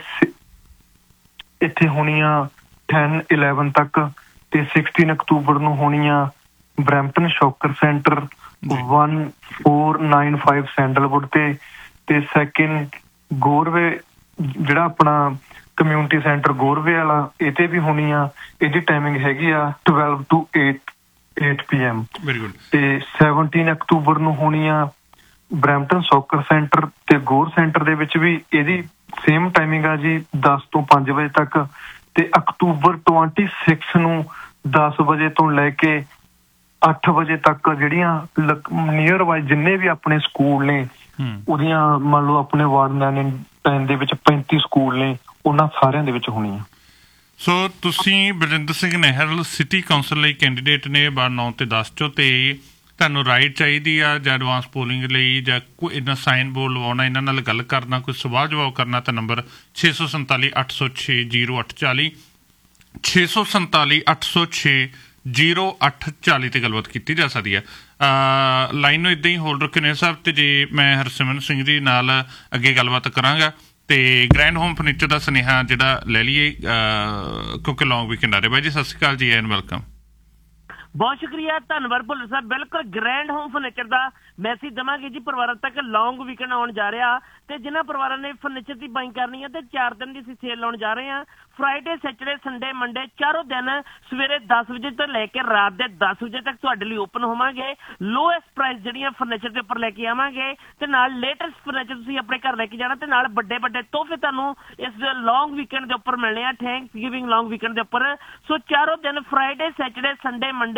ਇੱਥੇ ਹੋਣੀ ਆ ਟੈਨ ਇਲੈਵਨ ਤੱਕ। ਤੇ ਸਿਕਸਟੀਨ ਅਕਤੂਬਰ ਨੂੰ ਹੋਣੀ ਆ Brampton shocker centre one four nine five sandalwood ਤੇ। ਤੇ ਸੈਕਿੰਡ ਗੋਰਵੇ ਜਿਹੜਾ ਆਪਣਾ ਕਮਿਊਨਿਟੀ ਸੈਂਟਰ ਗੋਰਵੇ ਵਾਲਾ, ਇਹ ਤੇ ਵੀ ਹੋਣੀ ਆ। ਇਹਦੀ ਟਾਈਮਿੰਗ ਹੈਗੀ ਆ twelve to eight eight P M. ਤੇ ਸੈਵਨਟੀਨ ਅਕਤੂਬਰ ਨੂੰ ਹੋਣੀ ਆ ਬਰੈਂਪਟਨ ਸੌਕਰ ਸੈਂਟਰ ਤੇ ਗੋਰ ਸੈਂਟਰ ਦੇ ਵਿੱਚ ਵੀ ਇਹਦੀ ਸੇਮ ਟਾਈਮਿੰਗ ਆ ਜੀ ਦਸ ਤੋਂ ਪੰਜ ਵਜੇ ਤੱਕ। ਤੇ ਅਕਤੂਬਰ ਟਵੰਟੀ ਸਿਕਸ ਨੂੰ ਦਸ ਵਜੇ ਤੋਂ ਲੈ ਕੇ ਅੱਠ ਵਜੇ ਤੱਕ ਜਿਹੜੀਆਂ ਨੀਅਰ ਬਾਈ ਜਿੰਨੇ ਵੀ ਆਪਣੇ ਸਕੂਲ ਨੇ ਉਹਦੀਆਂ ਮੰਨ ਲਓ ਆਪਣੇ ਵਾਰਡ ਨਾਈਨ ਟੈਨ ਦੇ ਵਿੱਚ ਪੈਂਤੀ ਸਕੂਲ ਨੇ, ਉਹਨਾਂ ਸਾਰਿਆਂ ਦੇ ਵਿੱਚ ਹੋਣੀ ਆ। ਸੋ ਤੁਸੀਂ ਬਲਜਿੰਦਰ ਸਿੰਘ ਨਹਿਲ ਸਿਟੀ ਕਾਉਂਸਲ ਲਈ ਕੈਂਡੀਡੇਟ ਨੇ ਵਾਰਡ ਨੌ ਤੇ ਦਸ ਚੋਂ, ਤੇ ਤੁਹਾਨੂੰ ਰਾਈਟ ਚਾਹੀਦੀ ਆ ਜਾਂ ਐਡਵਾਂਸ ਪੋਲਿੰਗ ਲਈ ਜਾਂ ਕੋਈ ਇਹਨਾਂ ਸਾਈਨ ਬੋਰਡ ਲਵਾਉਣਾ, ਇਹਨਾਂ ਨਾਲ ਗੱਲ ਕਰਨਾ, ਕੋਈ ਸਵਾਲ ਜਵਾਬ ਕਰਨਾ, ਤਾਂ ਨੰਬਰ ਛੇ ਸੌ ਸੰਤਾਲੀ ਅੱਠ ਸੌ ਛੇ ਜ਼ੀਰੋ ਅੱਠ ਚਾਲੀ ਛੇ ਸੌ ਸੰਤਾਲੀ ਅੱਠ ਸੌ ਛੇ ਜ਼ੀਰੋ ਅੱਠ ਚਾਲੀ ਤੇ ਗੱਲਬਾਤ ਕੀਤੀ ਜਾ ਸਕਦੀ ਹੈ। ਲਾਈਨ ਨੂੰ ਇੱਦਾਂ ਹੀ ਹੋਲਡ ਰੱਖਿਓ ਨੇ ਸਾਹਿਬ, ਤੇ ਜੇ ਮੈਂ ਹਰਸਿਮਰਨ ਸਿੰਘ ਜੀ ਨਾਲ ਅੱਗੇ ਗੱਲਬਾਤ ਕਰਾਂਗਾ ਤੇ ਗ੍ਰੈਂਡ ਹੋਮ ਫਰਨੀਚਰ ਦਾ ਸੁਨੇਹਾ ਜਿਹੜਾ ਲੈ ਲਈਏ ਕਿਉਂਕਿ ਲੌਂਗ ਵੀਕਐਂਡ ਆ ਰਿਹਾ। ਬਾਈ ਜੀ ਸਤਿ ਸ਼੍ਰੀ ਅਕਾਲ ਜੀ ਐਂਡ ਵੈਲਕਮ। ਬਹੁਤ ਸ਼ੁਕਰੀਆ, ਧੰਨਵਾਦ ਭੁੱਲਰ ਸਾਹਿਬ। ਬਿਲਕੁਲ ਗ੍ਰੈਂਡ ਹੋਮ ਫਰਨੀਚਰ ਦਾ ਮੈਸੇਜ ਦੇਵਾਂਗੇ ਜੀ ਪਰਿਵਾਰਾਂ ਤੱਕ। ਲੌਂਗ ਵੀਕਐਂਡ ਆਉਣ ਜਾ ਰਿਹਾ ਤੇ ਜਿਨ੍ਹਾਂ ਪਰਿਵਾਰਾਂ ਨੇ ਫਰਨੀਚਰ ਦੀ ਬਾਈਂਗ ਕਰਨੀ ਹੈ ਤੇ ਚਾਰ ਦਿਨ ਦੀ ਅਸੀਂ ਸੇਲ ਲਾਉਣ ਜਾ ਰਹੇ ਹਾਂ। ਫਰਾਈਡੇ, ਸੈਟਰਡੇ, ਸੰਡੇ, ਮੰਡੇ ਚਾਰੋਂ ਦਿਨ ਸਵੇਰੇ ਦਸ ਵਜੇ ਤੋਂ ਲੈ ਕੇ ਰਾਤ ਦੇ ਦਸ ਵਜੇ ਤੱਕ ਤੁਹਾਡੇ ਲਈ ਓਪਨ ਹੋਵਾਂਗੇ। ਲੋਐਸਟ ਪ੍ਰਾਈਸ ਜਿਹੜੀਆਂ ਫਰਨੀਚਰ ਦੇ ਉੱਪਰ ਲੈ ਕੇ ਆਵਾਂਗੇ ਤੇ ਨਾਲ ਲੇਟੈਸਟ ਫਰਨੀਚਰ ਤੁਸੀਂ ਆਪਣੇ ਘਰ ਲੈ ਕੇ ਜਾਣਾ ਤੇ ਨਾਲ ਵੱਡੇ ਵੱਡੇ ਤੋਹਫੇ ਤੁਹਾਨੂੰ ਇਸ ਲੌਂਗ ਵੀਕਐਂਡ ਦੇ ਉੱਪਰ ਮਿਲਣੇ ਆ, ਥੈਂਕਸ ਗਿਵਿੰਗ ਲੌਂਗ ਵੀਕਐਂਡ ਦੇ ਉੱਪਰ। ਸੋ ਚਾਰੋਂ ਦਿਨ ਫਰਾਈਡੇ, ਸੈਟਰਡੇ, ਸੰਡੇ, ਮੰਡੇ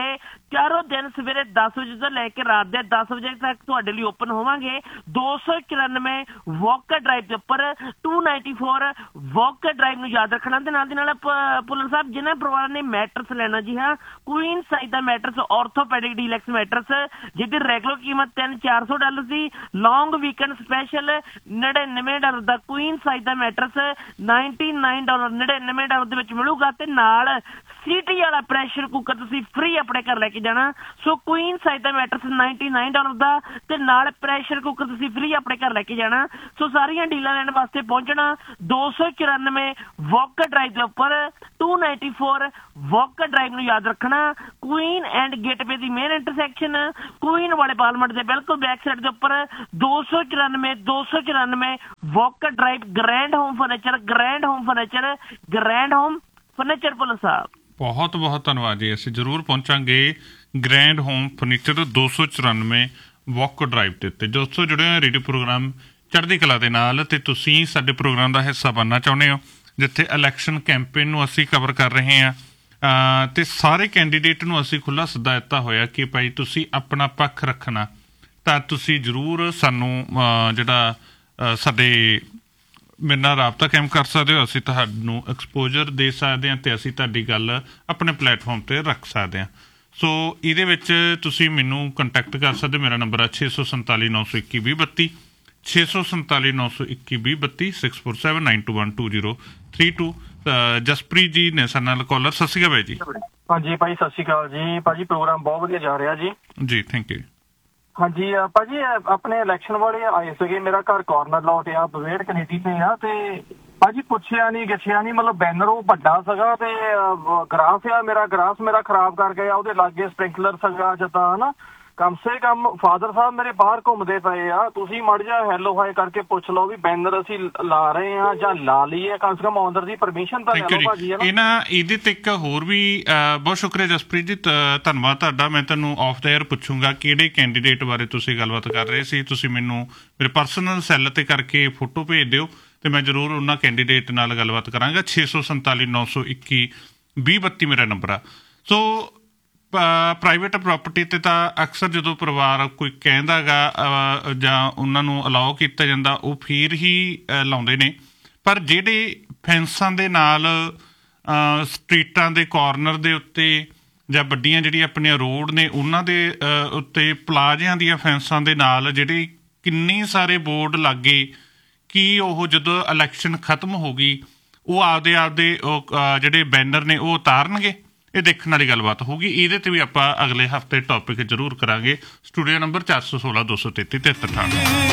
ਸਾਡੇ ਚਾਰੋਂ ਦਿਨ ਸਵੇਰੇ ਦਸ ਵਜੇ ਤੋਂ ਲੈ ਕੇ ਰਾਤ ਦੇ ਦਸ ਵਜੇ ਤੱਕ ਤੁਹਾਡੇ ਲਈ ਓਪਨ ਹੋਵਾਂਗੇ। ਦੋ ਸੌ ਚੁਰਾਨਵੇਂ ਵਾਕਰ ਡਰਾਈਵ ਦੇ ਉੱਪਰ to ninety four Walker drive ਨੂੰ ਯਾਦ ਰੱਖਣਾ। ਤੇ ਨਾਲ ਦੀ ਨਾਲ ਭੁੱਲਰ ਸਾਹਿਬ ਜਿਨ੍ਹਾਂ ਪਰਿਵਾਰਾਂ ਨੇ ਮੈਟਰਸ ਲੈਣਾ, ਜੀ ਹਾਂ, ਕੁਈਨ ਸਾਈਜ਼ ਦਾ ਮੈਟਰਸ ਆਰਥੋਪੈਡਿਕ ਡੀਲੈਕਸ ਮੈਟਰਸ ਜਿਹਦੀ ਰੈਗੂਲਰ ਕੀਮਤ ਤਿੰਨ ਚਾਰ ਸੌ ਡਾਲਰ ਸੀ, ਲੌਂਗ ਵੀਕਐਂਡ ਸਪੈਸ਼ਲ ਨੜਿਨਵੇਂ ਡਾਲਰ ਦਾ ਕੁਈਨ ਸਾਈਜ਼ ਦਾ ਮੈਟਰਸ ਨਾਈਨਟੀ ਨਾਈਨ ਡਾਲਰ ਨੜਿਨਵੇਂ ਡਾਲਰ ਦੇ ਵਿੱਚ ਮਿਲੂਗਾ। ਤੇ ਨਾਲ ਸੀਟੀ ਵਾਲਾ ਪ੍ਰੈਸ਼ਰ ਕੁੱਕਰ ਤੁਸੀਂ ਫ੍ਰੀ ਆਪਣੇ ਘਰ ਲੈ ਕੇ ਜਾਣਾ। ਸੋ ਕੁਈਨ ਸਾਈਜ਼ ਦਾ ਮੈਟਰਸ ਨਾਈਨਟੀ ਨਾਈਨ ਡਾਲਰ ਦਾ ਤੇ ਨਾਲ ਪ੍ਰੈਸ਼ਰ ਕੁੱਕਰ ਤੁਸੀਂ ਫ੍ਰੀ ਆਪਣੇ ਘਰ ਲੈ ਕੇ ਜਾਣਾ। ਸੋ ਸਾਰੀਆਂ ਡੀਲਾਂ ਲੈਣ ਵਾਸਤੇ ਪਹੁੰਚਣਾ ਦੋ ਸੌ ਚੁਰਾਨਵੇਂ ਵਾਕਰ ਡਰਾਈਵ ਦੇ ਉੱਪਰ to ninety four Walker drive ਨੂੰ ਯਾਦ ਰੱਖਣਾ। Queen and gateway the main intersection Queen ਵਾਲੇ ਪਾਰਲੀਮੈਂਟ ਦੇ ਬਿਲਕੁਲ ਬੈਕ ਸਾਈਡ ਦੇ ਉੱਪਰ ਦੋ ਸੌ ਚੁਰਾਨਵੇਂ ਦੋ ਸੌ ਚੁਰਾਨਵੇਂ Walker drive grand home furniture grand home furniture grand home furniture. Bhullar ਸਾਹਿਬ ਬਹੁਤ ਬਹੁਤ ਧੰਨਵਾਦ ਜੀ। ਅਸੀਂ ਜ਼ਰੂਰ ਪਹੁੰਚਾਂਗੇ ਗ੍ਰੈਂਡ ਹੋਮ ਫਰਨੀਚਰ ਦੋ ਸੌ ਚੁਰਾਨਵੇਂ ਵਾਕਰ ਡਰਾਈਵ ਦੇ ਉੱਤੇ। ਦੋਸਤੋ ਜੁੜੇ ਹੋਏ ਰੇਡੀਓ ਪ੍ਰੋਗਰਾਮ ਚੜ੍ਹਦੀ ਕਲਾ ਦੇ ਨਾਲ, ਤੇ ਤੁਸੀਂ ਸਾਡੇ ਪ੍ਰੋਗਰਾਮ ਦਾ ਹਿੱਸਾ ਬਣਨਾ ਚਾਹੁੰਦੇ ਹੋ ਜਿੱਥੇ ਇਲੈਕਸ਼ਨ ਕੈਂਪੇਨ ਨੂੰ ਅਸੀਂ ਕਵਰ ਕਰ ਰਹੇ ਹਾਂ, ਤੇ ਸਾਰੇ ਕੈਂਡੀਡੇਟ ਨੂੰ ਅਸੀਂ ਖੁੱਲ੍ਹਾ ਸੱਦਾ ਦਿੱਤਾ ਹੋਇਆ ਕਿ ਭਾਈ ਤੁਸੀਂ ਆਪਣਾ ਪੱਖ ਰੱਖਣਾ, ਤਾਂ ਤੁਸੀਂ ਜ਼ਰੂਰ ਸਾਨੂੰ ਜਿਹੜਾ ਸਾਡੇ ਮੇਰੇ ਨਾਲ ਰਾਬਤਾ ਕਾਇਮ ਕਰ ਸਕਦੇ ਹੋ। ਅਸੀਂ ਤੁਹਾਨੂੰ ਐਕਸਪੋਜਰ ਦੇ ਸਕਦੇ ਹਾਂ ਅਤੇ ਅਸੀਂ ਤੁਹਾਡੀ ਗੱਲ ਆਪਣੇ ਪਲੇਟਫਾਰਮ 'ਤੇ ਰੱਖ ਸਕਦੇ ਹਾਂ। ਸੋ ਇਹਦੇ ਵਿੱਚ ਤੁਸੀਂ ਮੈਨੂੰ ਕੰਟੈਕਟ ਕਰ ਸਕਦੇ ਹੋ। ਮੇਰਾ ਨੰਬਰ ਹੈ ਛੇ ਸੌ ਸੰਤਾਲੀ ਨੌ ਸੌ ਇੱਕੀ ਵੀਹ ਬੱਤੀ ਛੇ ਸੌ ਸੰਤਾਲੀ ਨੌ ਸੌ ਇੱਕੀ ਵੀਹ ਬੱਤੀ six four seven nine to one two zero three two. Jaspreet ਜੀ ਨੇ ਸਾਡੇ ਨਾਲ ਕਾਲਰ। ਸਤਿ ਸ਼੍ਰੀ ਅਕਾਲ ਜੀ। ਹਾਂਜੀ ਭਾਜੀ, ਸਤਿ ਸ਼੍ਰੀ ਅਕਾਲ ਜੀ। ਭਾਜੀ ਪ੍ਰੋਗਰਾਮ ਬਹੁਤ ਵਧੀਆ ਜਾ ਰਿਹਾ ਜੀ। ਜੀ ਥੈਂਕ ਯੂ। ਹਾਂਜੀ ਭਾਜੀ, ਆਪਣੇ ਇਲੈਕਸ਼ਨ ਵਾਲੇ ਆਏ ਸੀਗੇ, ਮੇਰਾ ਘਰ ਕਾਰਨਰ ਲੋਟ ਆ, ਬਵੇੜ ਕਨੇਡੀ ਤੇ ਆ, ਤੇ ਭਾਜੀ ਪੁੱਛਿਆ ਨਹੀਂ ਗਿੱਛਿਆ ਨਹੀਂ, ਮਤਲਬ ਬੈਨਰ ਉਹ ਵੱਡਾ ਸੀਗਾ ਤੇ ਗਰਾਸ ਆ ਮੇਰਾ ਗਰਾਸ ਮੇਰਾ ਖਰਾਬ ਕਰ ਗਿਆ, ਉਹਦੇ ਲਾਗੇ ਸਪ੍ਰਿੰਕਲਰ ਸੀਗਾ ਜਿੱਦਾਂ ਹਨਾ। ਕਮ ਸੇ ਕਮ ਫਾਦਰ ਸਾਹਿਬ ਮੇਰੇ ਬਾਹਰ ਘੁੰਮਦੇ ਪਏ ਆ, ਤੁਸੀਂ ਮੜ ਜਾ ਹੈਲੋ ਹਾਈ ਕਰਕੇ ਪੁੱਛ ਲਓ ਵੀ ਬੈਨਰ ਅਸੀਂ ਲਾ ਰਹੇ ਆ ਜਾਂ ਲਾ ਲਈਏ, ਕਮ ਸੇ ਕਮ ਆਨਰ ਦੀ ਪਰਮਿਸ਼ਨ ਤਾਂ ਲੈ ਲਓ ਭਾਜੀ। ਇਹ ਨਾ ਇਹਦੇ ਤੇ ਇੱਕ ਹੋਰ ਵੀ ਬਹੁਤ ਸ਼ੁਕਰੀਆ ਜਸਪ੍ਰੀਤ ਜੀ, ਧੰਨਵਾਦ ਤੁਹਾਡਾ। ਮੈਂ ਤੁਹਾਨੂੰ ਆਫ ਦਾ ਏਅਰ ਪੁੱਛੂੰਗਾ ਕਿਹੜੇ ਕੈਂਡੀਡੇਟ ਬਾਰੇ ਤੁਸੀਂ ਗੱਲਬਾਤ ਕਰ ਰਹੇ ਸੀ। ਤੁਸੀਂ ਮੈਨੂੰ ਮੇਰੇ ਪਰਸਨਲ ਸੈੱਲ ਤੇ ਕਰਕੇ ਫੋਟੋ ਭੇਜ ਦਿਓ ਤੇ ਮੈਂ ਜ਼ਰੂਰ ਉਹਨਾਂ ਕੈਂਡੀਡੇਟ ਨਾਲ ਗੱਲਬਾਤ ਕਰਾਂਗਾ। ਛੇ ਸੌ ਸੰਤਾਲੀ ਨੌ ਸੌ ਇੱਕੀ ਵੀਹ ਬੱਤੀ ਮੇਰਾ ਨੰਬਰ ਆ। ਸੋ ਪ੍ਰਾਈਵੇਟ ਪ੍ਰੋਪਰਟੀ 'ਤੇ ਤਾਂ ਅਕਸਰ ਜਦੋਂ ਪਰਿਵਾਰ ਕੋਈ ਕਹਿੰਦਾ ਗਾ ਜਾਂ ਉਹਨਾਂ ਨੂੰ ਅਲਾਓ ਕੀਤਾ ਜਾਂਦਾ ਉਹ ਫਿਰ ਹੀ ਲਾਉਂਦੇ ਨੇ, ਪਰ ਜਿਹੜੇ ਫੈਂਸਾਂ ਦੇ ਨਾਲ ਸਟਰੀਟਾਂ ਦੇ ਕਾਰਨਰ ਦੇ ਉੱਤੇ ਜਾਂ ਵੱਡੀਆਂ ਜਿਹੜੀਆਂ ਆਪਣੀਆਂ ਰੋਡ ਨੇ ਉਹਨਾਂ ਦੇ ਉੱਤੇ ਪਲਾਜ਼ਿਆਂ ਦੀਆਂ ਫੈਂਸਾਂ ਦੇ ਨਾਲ ਜਿਹੜੇ ਕਿੰਨੇ ਸਾਰੇ ਬੋਰਡ ਲੱਗੇ ਕਿ ਉਹ ਜਦੋਂ ਇਲੈਕਸ਼ਨ ਖਤਮ ਹੋ ਗਈ ਉਹ ਆਪਦੇ ਆਪਦੇ ਉਹ ਜਿਹੜੇ ਬੈਨਰ ਨੇ ਉਹ ਉਤਾਰਨਗੇ, ਇਹ ਦੇਖਣ ਵਾਲੀ ਗੱਲਬਾਤ ਹੋਊਗੀ। ਇਹਦੇ ਤੇ ਵੀ ਆਪਾਂ ਅਗਲੇ ਹਫ਼ਤੇ ਟੌਪਿਕ ਜ਼ਰੂਰ ਕਰਾਂਗੇ। ਸਟੂਡੀਓ ਨੰਬਰ ਚਾਰ ਸੌ ਸੋਲਾਂ ਦੋ ਸੌ ਤੇਤੀ ਤਿਹੱਤਰ ਅਠਾਨਵੇਂ।